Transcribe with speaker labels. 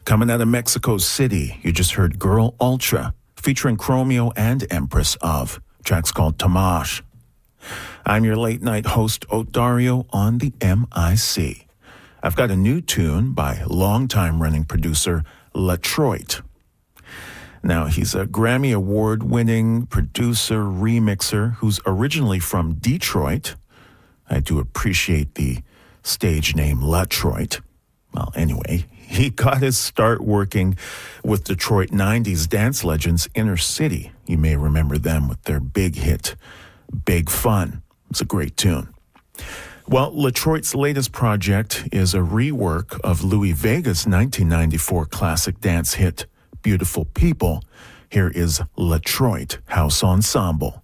Speaker 1: Coming out of Mexico City, you just heard Girl Ultra, featuring Chromeo and Empress of. Track's called Tamash. I'm your late night host, Odario, on the MIC. I've got a new tune by longtime running producer Latroit. Now, he's a Grammy Award-winning producer, remixer, who's originally from Detroit. I do appreciate the stage name Latroit. Well, anyway, he got his start working with Detroit 90s dance legends Inner City. You may remember them with their big hit, Big Fun. It's a great tune. Well, Latroit's latest project is a rework of Louis Vega's 1994 classic dance hit, Beautiful People. Here is Latroit House Ensemble.